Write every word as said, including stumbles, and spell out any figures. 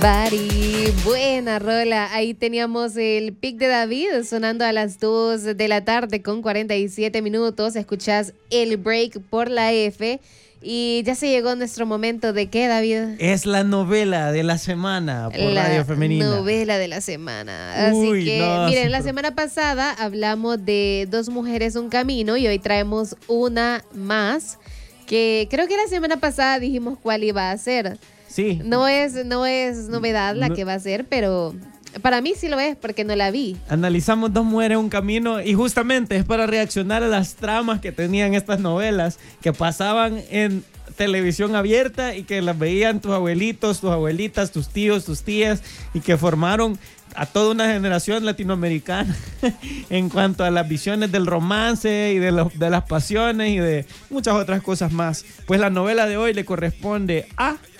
Bari, buena rola. Ahí teníamos el pick de David sonando a las dos de la tarde con cuarenta y siete minutos. Escuchás el break por la F. Y ya se llegó nuestro momento de ¿qué, David? Es la novela de la semana por la Radio Femenina. Novela de la semana. Así Uy, que, no, miren, super... la semana pasada hablamos de Dos mujeres, un camino y hoy traemos una más que creo que la semana pasada dijimos cuál iba a ser. Sí. No es, no es novedad la no. que va a ser, pero para mí sí lo es porque no la vi. Analizamos Dos mujeres, un camino y justamente es para reaccionar a las tramas que tenían estas novelas que pasaban en televisión abierta y que las veían tus abuelitos, tus abuelitas, tus tíos, tus tías y que formaron a toda una generación latinoamericana en cuanto a las visiones del romance y de, los, de las pasiones y de muchas otras cosas más. Pues la novela de hoy le corresponde a